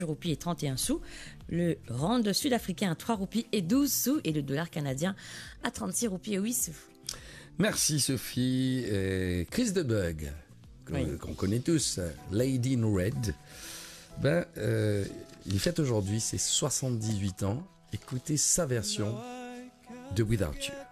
roupies et 31 sous. Le rand sud-africain à 3 roupies et 12 sous. Et le dollar canadien à 36 roupies et 8 sous. Merci Sophie. Et Chris de Bug, qu'on connaît tous, Lady in Red. Il fête aujourd'hui ses 78 ans. Écoutez sa version de Without You.